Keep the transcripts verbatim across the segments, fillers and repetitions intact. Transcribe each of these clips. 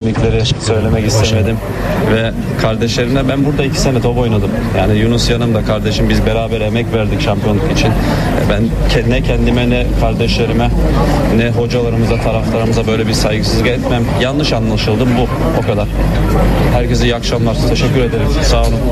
teknikleri söylemek istemedim. Ve kardeşlerine, ben burada iki sene top oynadım. Yani Yunus yanımda kardeşim, biz beraber emek verdik şampiyonluk için. Ben ne kendime ne kardeşlerime ne hocalarımıza, taraftarımıza böyle bir saygısızlık etmem. Yanlış anlaşıldım, bu. O kadar. Herkese iyi akşamlar. Teşekkür ederim. Sağ olun.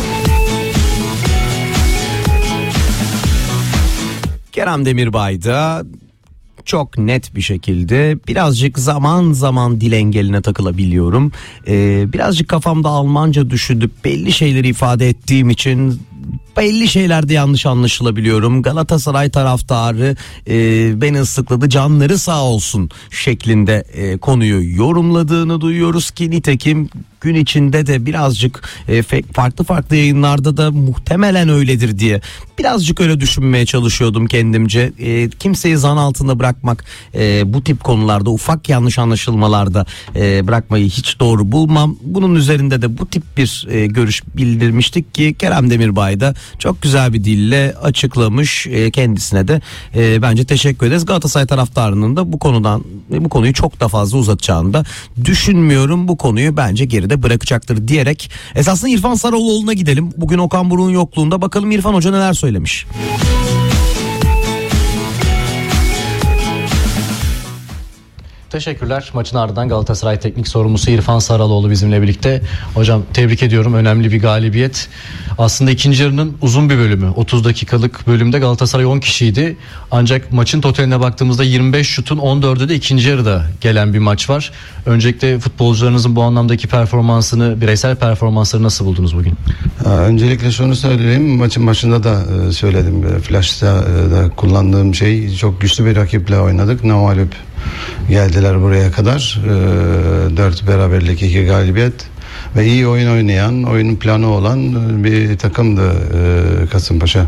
Kerem Demirbay da çok net bir şekilde, birazcık zaman zaman dil engeline takılabiliyorum. Ee, birazcık kafamda Almanca düşünüp belli şeyleri ifade ettiğim için belli şeylerde yanlış anlaşılabiliyorum. Galatasaray taraftarı e, beni ıslıkladı, canları sağ olsun şeklinde e, konuyu yorumladığını duyuyoruz ki nitekim gün içinde de birazcık e, farklı farklı yayınlarda da muhtemelen öyledir diye birazcık öyle düşünmeye çalışıyordum kendimce. E, kimseyi zan altında bırakmak, e, bu tip konularda ufak yanlış anlaşılmalarda e, bırakmayı hiç doğru bulmam. Bunun üzerinde de bu tip bir e, görüş bildirmiştik ki Kerem Demirbay da çok güzel bir dille açıklamış. E, kendisine de e, bence teşekkür ederiz. Galatasaray taraftarının da bu konudan bu konuyu çok da fazla uzatacağını da düşünmüyorum. Bu konuyu bence geride bırakacaktır diyerek esasında İrfan Sarıoğlu'na gidelim. Bugün Okan Buruk'un yokluğunda bakalım İrfan Hoca neler söylemiş. Teşekkürler. Maçın ardından Galatasaray Teknik Sorumlusu İrfan Sarıoğlu bizimle birlikte. Hocam tebrik ediyorum. Önemli bir galibiyet. Aslında ikinci yarının uzun bir bölümü. otuz dakikalık bölümde Galatasaray on kişiydi. Ancak maçın totaline baktığımızda yirmi beş şutun on dördü de ikinci yarıda gelen bir maç var. Öncelikle futbolcularınızın bu anlamdaki performansını, bireysel performansları nasıl buldunuz bugün? Öncelikle şunu söyleyeyim. Maçın başında da söyledim. Flash'ta da kullandığım şey, çok güçlü bir rakiple oynadık. Ne mağlup geldiler buraya kadar. Dört beraberlik, iki galibiyet ve iyi oyun oynayan, oyunun planı olan bir takımdı Kasımpaşa.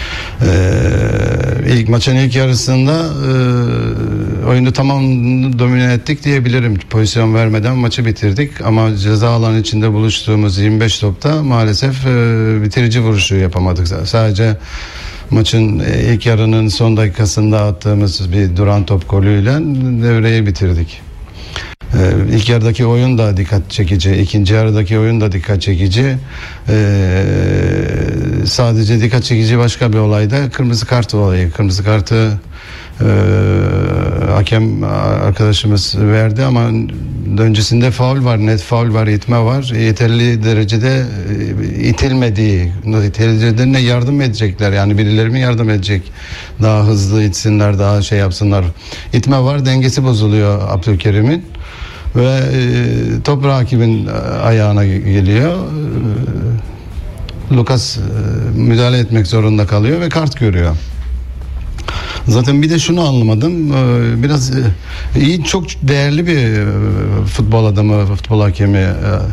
İlk maçın ilk yarısında oyunu tamam domine ettik diyebilirim. Pozisyon vermeden maçı bitirdik ama ceza alanı içinde buluştuğumuz yirmi beş topta maalesef bitirici vuruşu yapamadık. Sadece maçın ilk yarının son dakikasında attığımız bir duran top golüyle devreyi bitirdik. Ee, ilk yarıdaki oyun da dikkat çekici, ikinci yarıdaki oyun da dikkat çekici. Ee, sadece dikkat çekici başka bir olay da kırmızı kart olayı. Kırmızı kartı e, hakem arkadaşımız verdi ama öncesinde faul var, net faul var, itme var. Yeterli derecede itilmediği, itelicilerine yardım edecekler. Yani birileri mi yardım edecek? Daha hızlı itsinler, daha şey yapsınlar. İtme var, dengesi bozuluyor Abdülkerim'in. Ve e, top rakibin ayağına geliyor. E, Lucas e, müdahale etmek zorunda kalıyor ve kart görüyor. Zaten bir de şunu anlamadım. Biraz iyi, çok değerli bir futbol adamı, futbol hakemi.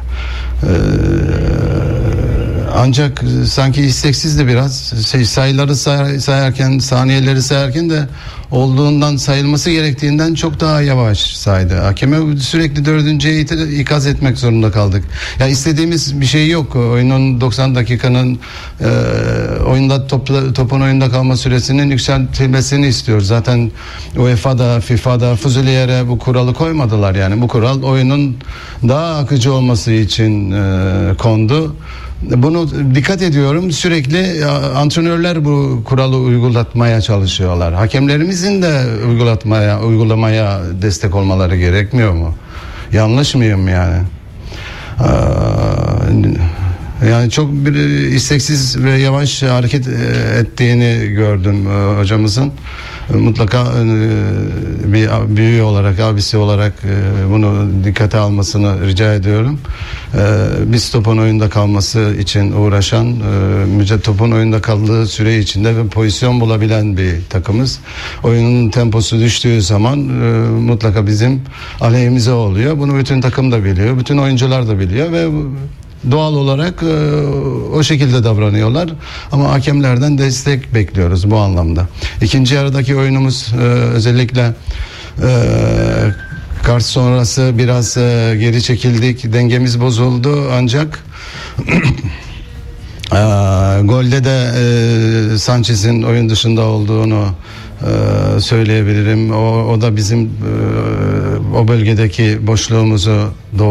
Ancak sanki isteksiz de biraz şey, sayıları say, sayarken, saniyeleri sayarken de olduğundan, sayılması gerektiğinden çok daha yavaş saydı. Hakeme sürekli dördüncüye ikaz etmek zorunda kaldık. Ya istediğimiz bir şey yok. Oyunun doksan dakikanın e, oyunda topla, topun oyunda kalma süresinin yükseltilmesini istiyoruz. Zaten UEFA'da, FIFA'da Fuzuliyer'e bu kuralı koymadılar yani. Bu kural oyunun daha akıcı olması için e, kondu. Bunu dikkat ediyorum, sürekli antrenörler bu kuralı uygulatmaya çalışıyorlar. Hakemlerimizin de uygulatmaya, uygulamaya destek olmaları gerekmiyor mu? Yanlış mıyım yani? Yani çok bir isteksiz ve yavaş hareket ettiğini gördüm hocamızın. Mutlaka bir büyüğü olarak, abisi olarak bunu dikkate almasını rica ediyorum. Biz topun oyunda kalması için uğraşan, topun oyunda kaldığı süre içinde ve pozisyon bulabilen bir takımız. Oyunun temposu düştüğü zaman mutlaka bizim aleyhimize oluyor. Bunu bütün takım da biliyor, bütün oyuncular da biliyor ve doğal olarak e, o şekilde davranıyorlar. Ama hakemlerden destek bekliyoruz bu anlamda. İkinci yarıdaki oyunumuz e, özellikle e, kart sonrası biraz e, geri çekildik. Dengemiz bozuldu ancak e, golde de e, Sanchez'in oyun dışında olduğunu e, söyleyebilirim. O, o da bizim e, o bölgedeki boşluğumuzu